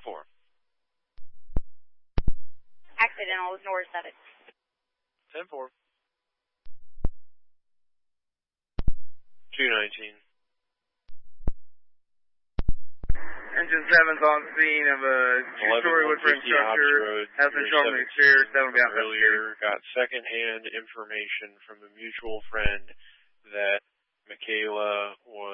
4. Accidental was north of it. 10-4. 219. Engine 7's on scene of a two-story wood frame structure. Has been shown in the exterior. 7 will be out earlier. Got second-hand information from a mutual friend that Michaela was